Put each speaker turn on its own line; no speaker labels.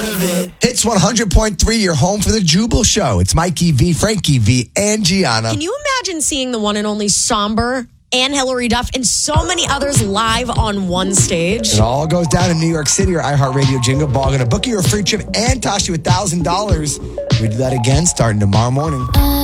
Hits 100.3, your home for the Jubal Show. It's Mikey V, Frankie V, and Gianna.
Can you imagine seeing the one and only Somber and Hillary Duff and so many others live on one stage?
It all goes down in New York City or iHeartRadio Jingle Ball. Going to book you a free trip and toss you $1,000. We do that again starting tomorrow morning.